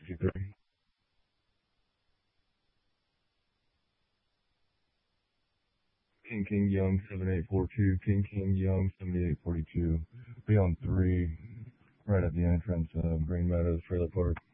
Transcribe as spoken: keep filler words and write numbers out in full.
fifty-three. King King Young seven eight four two, King King Young seventy-eight forty-two. Be on three, right at the entrance of Green Meadows Trailer Park.